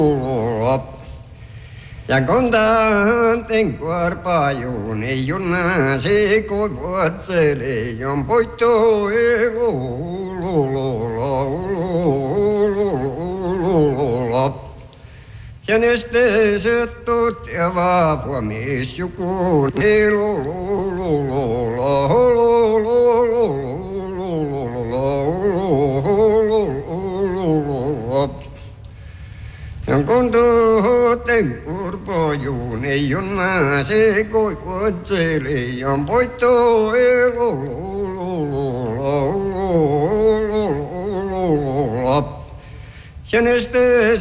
ja kontanten kuorpajuuni junnasi kun vuotseli on poitto ja nesteiset ja vaapuamis jukuun ja kontanten kuorpajuun ei junnasi kun vuotseli on poitto ja nesteiset